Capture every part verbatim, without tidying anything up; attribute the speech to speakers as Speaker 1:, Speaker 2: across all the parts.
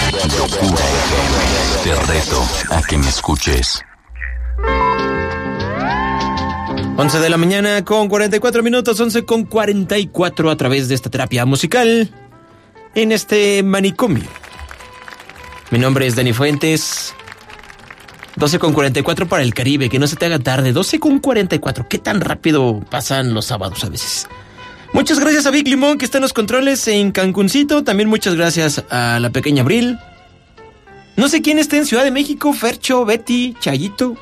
Speaker 1: Locura F M. Te reto a que me escuches.
Speaker 2: once de la mañana con cuarenta y cuatro minutos, once con cuarenta y cuatro a través de esta terapia musical en este manicomio. Mi nombre es Dani Fuentes. doce con cuarenta y cuatro para el Caribe, que no se te haga tarde. doce con cuarenta y cuatro, qué tan rápido pasan los sábados a veces. Muchas gracias a Vic Limón, que está en los controles en Cancuncito. También muchas gracias a la pequeña Abril. No sé quién está en Ciudad de México, Fercho, Betty, Chayito.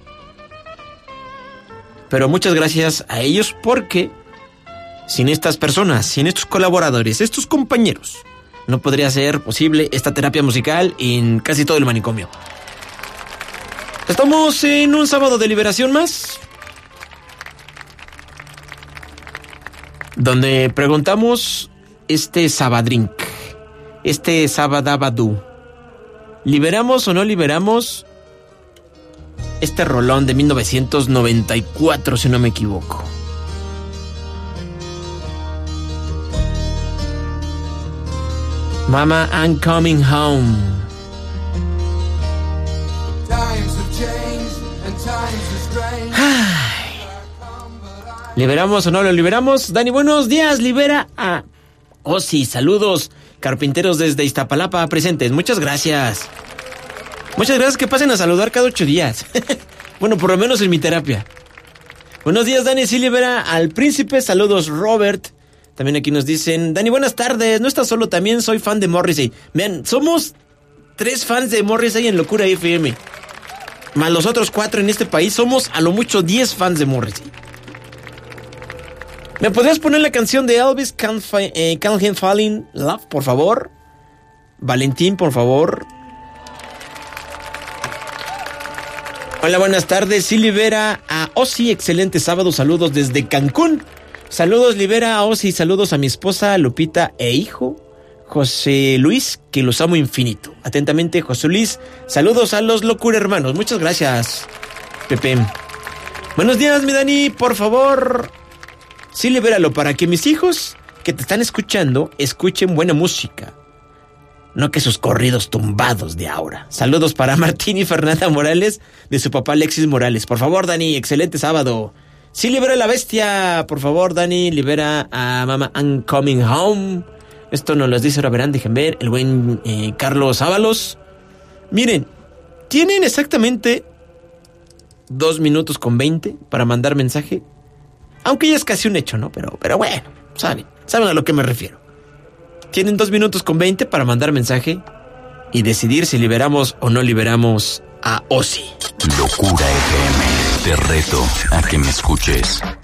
Speaker 2: Pero muchas gracias a ellos, porque sin estas personas, sin estos colaboradores, estos compañeros, no podría ser posible esta terapia musical en casi todo el manicomio. Estamos en un sábado de liberación más, donde preguntamos este sabadrink, este sabadabadú. ¿Liberamos o no liberamos este rolón de mil novecientos noventa y cuatro, si no me equivoco? Mama, I'm coming home. Ay. ¿Liberamos o no lo liberamos? Dani, buenos días. Libera a... Oh, sí, saludos. Carpinteros desde Iztapalapa presentes. Muchas gracias. Muchas gracias, que pasen a saludar cada ocho días. Bueno, por lo menos en mi terapia. Buenos días, Dani. Sí, libera al príncipe. Saludos, Robert. También aquí nos dicen, Dani, buenas tardes. No estás solo, también soy fan de Morrissey. Vean, somos tres fans de Morrissey en Locura F M. Más los otros cuatro en este país, somos a lo mucho diez fans de Morrissey. ¿Me podrías poner la canción de Elvis, Can't, fi- eh, Can't Help Falling Love, por favor? Valentín, por favor. Hola, buenas tardes. Sí, libera a Ozzy. Excelente sábado. Saludos desde Cancún. Saludos, libera a Ozzy. Saludos a mi esposa Lupita e hijo José Luis, que los amo infinito. Atentamente, José Luis. Saludos a los Locura Hermanos. Muchas gracias, Pepe. Buenos días, mi Dani. Por favor, sí, libéralo para que mis hijos que te están escuchando escuchen buena música, no que sus corridos tumbados de ahora. Saludos para Martín y Fernanda Morales, de su papá Alexis Morales. Por favor, Dani, excelente sábado. Sí, libera a la bestia. Por favor, Dani, libera a Mama, I'm coming home. Esto nos lo dice, ahora verán, dejen ver, el buen eh, Carlos Ábalos. Miren, tienen exactamente dos minutos con veinte para mandar mensaje. Aunque ya es casi un hecho, ¿no? Pero, pero bueno, saben, saben a lo que me refiero. Tienen dos minutos con veinte para mandar mensaje y decidir si liberamos o no liberamos a Ozzy.
Speaker 1: Locura F M. Te reto a que me escuches.